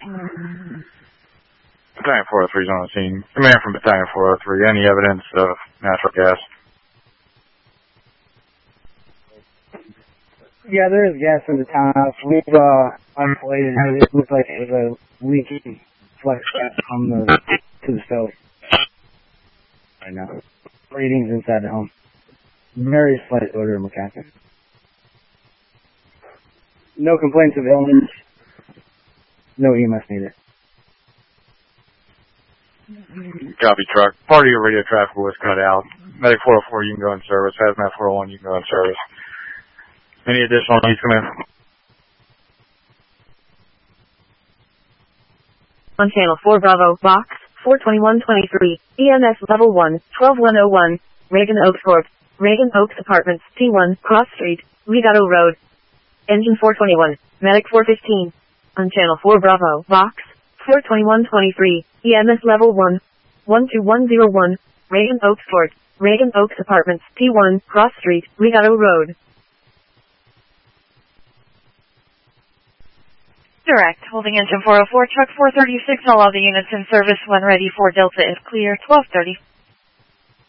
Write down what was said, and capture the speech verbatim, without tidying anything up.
Battalion four oh three is on the scene. Command from Battalion four oh three. Any evidence of natural gas? Yeah, there is gas in the townhouse. We've uh, isolated it. It looks like it was a leaking flex gas from the to the stove. Right now. Readings inside the home. Very slight odor of McCaffrey. No complaints of illness. No E M S needed. Copy, truck. Part of your radio traffic was cut out. Medic four oh four, you can go in service. Hazmat four oh one, you can go in service. Any additional needs, come in? On channel four Bravo, box four twenty-one twenty-three, E M S level one, twelve one oh one, Reagan Oaks Corp, Reagan Oaks Apartments, T one, Cross Street, Regato Road. Engine four twenty-one, Medic four fifteen. On channel four Bravo, box four twenty-one twenty-three, E M S level one, one two one oh one, Reagan Oaks Court, Reagan Oaks Apartments, T one, Cross Street, Regato Road. Direct, holding engine four oh four, truck four thirty-six, all other units in service when ready for Delta is clear, twelve thirty.